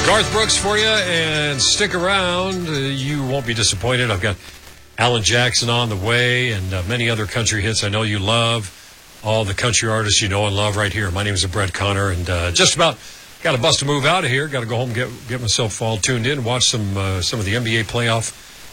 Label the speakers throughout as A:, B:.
A: Garth Brooks for you, and stick around. You won't be disappointed. I've got Alan Jackson on the way and many other country hits I know you love. All the country artists you know and love right here. My name is Brett Connor, and just about got to bust a move out of here. Got to go home and get myself all tuned in, watch some of the NBA playoff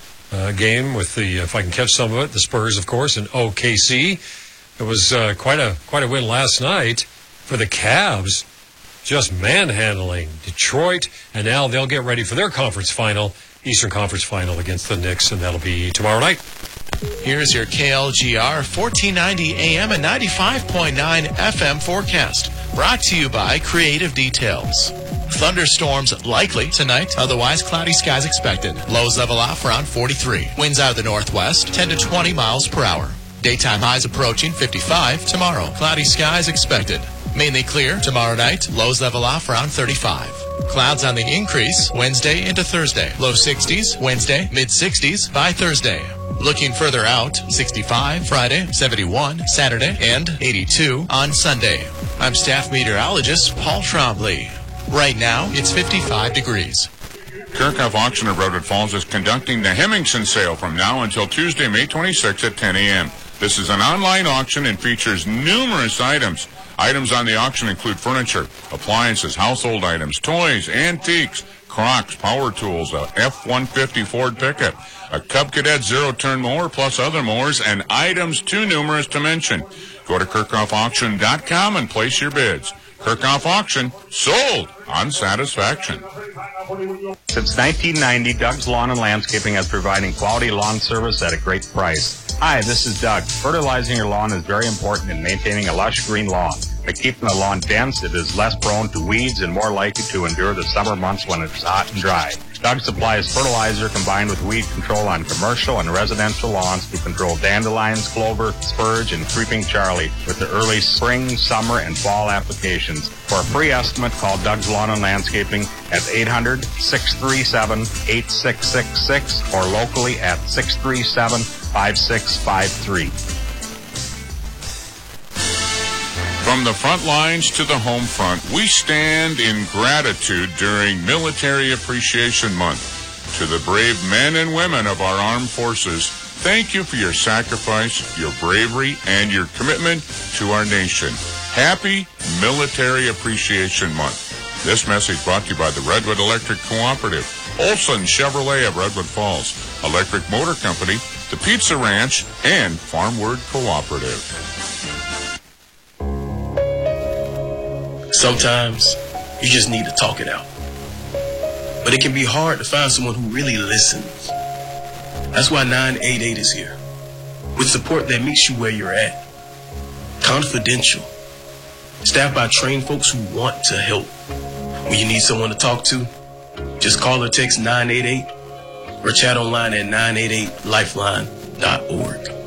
A: game with the, if I can catch some of it, the Spurs, of course, and OKC. It was quite a win last night for the Cavs. Just manhandling Detroit, and now they'll get ready for their conference final, Eastern Conference final against the Knicks, and that'll be tomorrow night.
B: Here's your KLGR 1490 AM and 95.9 FM forecast, brought to you by Creative Details. Thunderstorms likely tonight, otherwise cloudy skies expected. Lows level off around 43. Winds out of the northwest, 10 to 20 miles per hour. Daytime highs approaching 55 tomorrow. Cloudy skies expected. Mainly clear tomorrow night. Lows level off around 35. Clouds on the increase Wednesday into Thursday. Low 60s Wednesday, mid 60s by Thursday. Looking further out, 65 Friday, 71 Saturday, and 82 on Sunday. I'm staff meteorologist Paul Trombley. Right now, it's 55 degrees.
C: Kirchhoff Auction of Redwood Falls is conducting the Hemmingson sale from now until Tuesday, May 26 at 10 a.m. This is an online auction and features numerous items. Items on the auction include furniture, appliances, household items, toys, antiques, Crocs, power tools, a F-150 Ford pickup, a Cub Cadet zero-turn mower, plus other mowers, and items too numerous to mention. Go to KirchhoffAuction.com and place your bids. Kirchhoff Auction, sold on satisfaction.
D: Since 1990, Doug's Lawn and Landscaping is providing quality lawn service at a great price. Hi, this is Doug. Fertilizing your lawn is very important in maintaining a lush green lawn. By keeping the lawn dense, it is less prone to weeds and more likely to endure the summer months when it's hot and dry. Doug supplies fertilizer combined with weed control on commercial and residential lawns to control dandelions, clover, spurge, and creeping Charlie with the early spring, summer, and fall applications. For a free estimate, call Doug's Lawn and Landscaping at 800-637-8666 or locally at 637-5653.
C: From the front lines to the home front, we stand in gratitude during Military Appreciation Month. To the brave men and women of our armed forces, thank you for your sacrifice, your bravery, and your commitment to our nation. Happy Military Appreciation Month. This message brought to you by the Redwood Electric Cooperative, Olson Chevrolet of Redwood Falls, Electric Motor Company, the Pizza Ranch, and Farmword Cooperative.
E: Sometimes you just need to talk it out. But it can be hard to find someone who really listens. That's why 988 is here, with support that meets you where you're at. Confidential. Staffed by trained folks who want to help. When you need someone to talk to, just call or text 988 or chat online at 988lifeline.org.